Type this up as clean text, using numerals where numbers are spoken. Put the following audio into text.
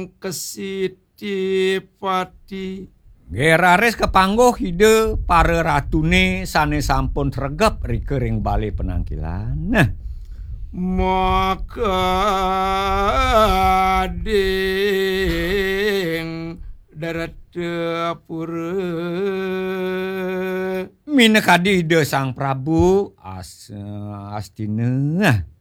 kesitipati Gerares kepanggo hide para ratune sane sampun sregep rikering bale penangkilan. Nah, maka ding darat pura minekadi hide Sang Prabu Astina.